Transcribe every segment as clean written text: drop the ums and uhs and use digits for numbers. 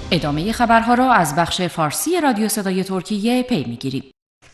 ادامه خبرها را از بخش فارسی رادیو صدای ترکیه پی می‌گیرید.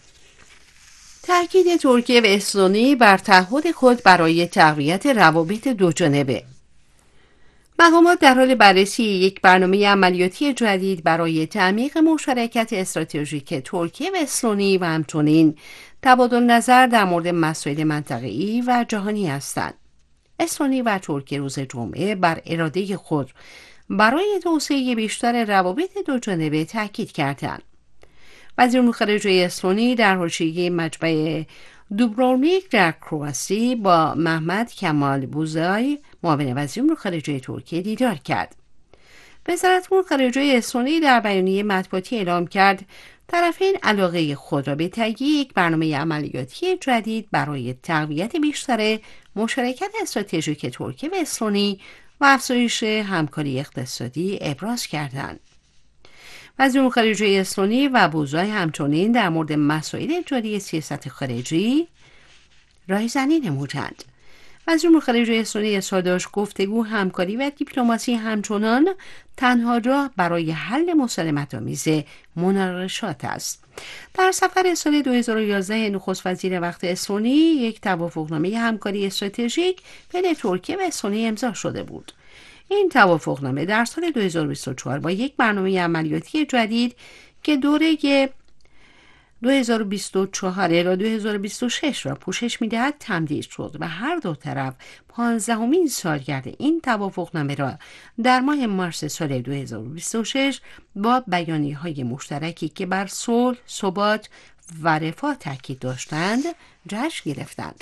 تاکید ترکیه و استونی بر تعهد خود برای تقویت روابط دوجانبه. مقامات در حال بررسی یک برنامه عملیاتی جدید برای تعمیق مشارکت استراتژیک ترکیه و استونی و همچنین تبادل نظر در مورد مسائل منطقه‌ای و جهانی هستند. استونی و ترکیه روز جمعه بر اراده خود برای توسعه بیشتر روابط دوجانبه تاکید کردند. وزیر امور خارجه استونی در حاشیه مجمع دوبرونیک در کرواسی با محمد کمال بوزای معاون وزیر امور خارجه ترکیه دیدار کرد. وزارت امور خارجه استونی در بیانیه مطبوعاتی اعلام کرد طرفین علاقه خود را به تهیه یک برنامه عملیاتی جدید برای تقویت بیشتر مشارکت استراتژیک ترکیه و استونی و افزایش همکاری اقتصادی ابراز کردند. وزیر امور خارجه استونی و بوزای همچنین در مورد مسائل جاری سیاست خارجی رایزنی نمودند. وزیر امور خارجه استونی اظهار داشت گفتگو، همکاری و دیپلماسی همچنان تنها راه برای حل مسالمت‌آمیز مناقشات است. در سفر سال 2011 نخست وزیر وقت استونی یک توافقنامه همکاری استراتژیک بین ترکیه و استونی امضا شده بود. این توافقنامه در سال 2024 با یک برنامه عملیاتی جدید که دوره 2024 الی 2026 را پوشش می‌دهد تمدید شد و هر دو طرف 15مین سالگرد این توافقنامه را در ماه مارس سال 2026 با بیانیه‌های مشترکی که بر صلح، ثبات و رفاه تاکید داشتند جشن گرفتند.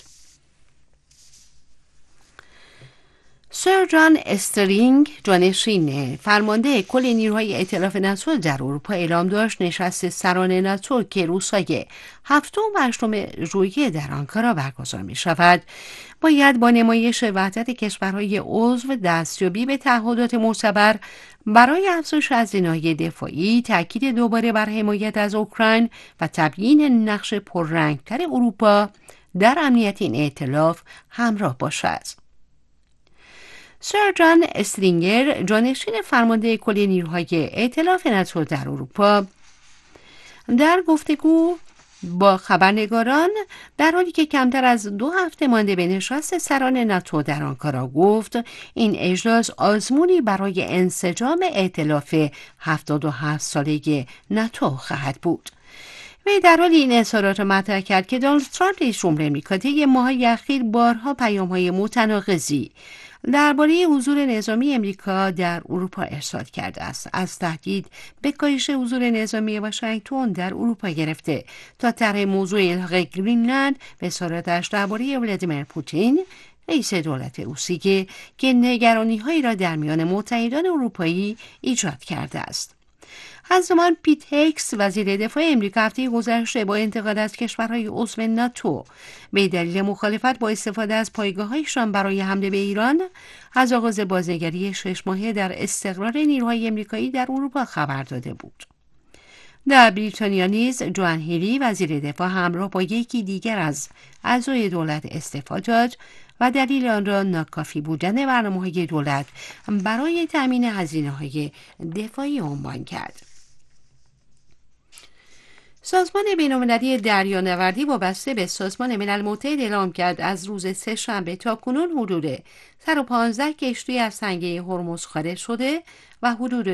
سر جان استرینگ، جانشین فرمانده کل نیروهای ائتلاف ناتو در اروپا، اعلام داشت نشست سران ناتو که روزهای 7 و 8 ژوئیه در آنکارا برگزار می شود باید با نمایش وحدت کشورهای عضو، دستیابی به تعهدات معتبر برای افزایش هزینه‌های دفاعی، تاکید دوباره بر حمایت از اوکراین و تبیین نقش پررنگتر اروپا در امنیت این ائتلاف همراه باشد. سر جان استرینگر، جانشین فرمانده کل نیروهای ائتلاف ناتو در اروپا، در گفتگو با خبرنگاران در حالی که کمتر از 2 هفته مانده به نشست سران ناتو در آنکارا گفت این اجلاس آزمونی برای انسجام ائتلاف 77 ساله ناتو خواهد بود. وی در حال این اظهارات را مطرح کرد که دونالد ترامپ رئیس جمهور آمریکا طی ماه‌های اخیر بارها پیام‌های متناقضی درباره حضور نظامی آمریکا در اروپا ارسال کرده است، از تهدید به کاهش حضور نظامی واشنگتن در اروپا گرفته تا طرح موضوع الحاق گرینلند و اظهاراتش درباره ولادیمیر پوتین رئیس دولت روسیه که نگرانی‌هایی را در میان متحدان اروپایی ایجاد کرده است. همزمان پیت هگز، وزیر دفاع امریکا، هفته گذشته با انتقاد از کشورهای عضو ناتو به دلیل مخالفت با استفاده از پایگاه‌هایشان برای حمله به ایران از آغاز بازنگری 6 ماهه در استقرار نیروهای امریکایی در اروپا خبر داده بود. در بریتانیا نیز جوان هیلی، وزیر دفاع، همراه با یکی دیگر از اعضای دولت استعفا داد و دلیل آن را ناکافی بودن برنامه‌های دولت برای تأمین هزینه‌های دفاعی عنوان کرد. سازمان بین‌المللی دریانوردی وابسته به سازمان ملل متحد اعلام کرد از روز سه‌شنبه تا کنون حدود 115 کشتی از تنگه هرمز خارج شده و حدود